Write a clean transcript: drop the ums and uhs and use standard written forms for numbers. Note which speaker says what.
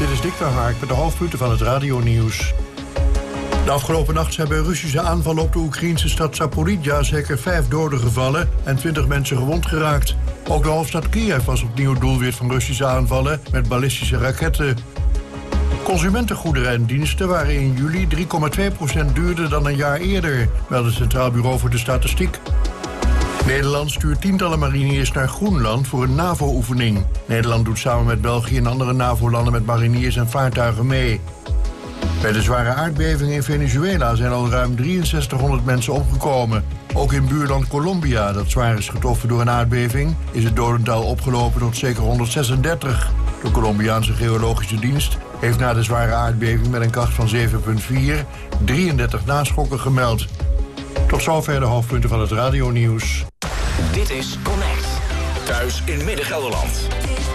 Speaker 1: Dit is Dick Verhaak met de hoofdpunten van het radionieuws. De afgelopen nacht zijn bij Russische aanvallen op de Oekraïnse stad Zaporizhzhia zeker 5 doden gevallen en 20 mensen gewond geraakt. Ook de hoofdstad Kiev was opnieuw doelwit van Russische aanvallen met ballistische raketten. Consumentengoederen en diensten waren in juli 3,2% duurder dan een jaar eerder, meldt het Centraal Bureau voor de Statistiek. Nederland stuurt tientallen mariniers naar Groenland voor een NAVO-oefening. Nederland doet samen met België en andere NAVO-landen met mariniers en vaartuigen mee. Bij de zware aardbeving in Venezuela zijn al ruim 6300 mensen omgekomen. Ook in buurland Colombia, dat zwaar is getroffen door een aardbeving, is het dodental opgelopen tot zeker 136. De Colombiaanse geologische dienst heeft na de zware aardbeving met een kracht van 7,4 33 naschokken gemeld. Tot zover de hoofdpunten van het radionieuws.
Speaker 2: Dit is Connect. Thuis in Midden-Gelderland.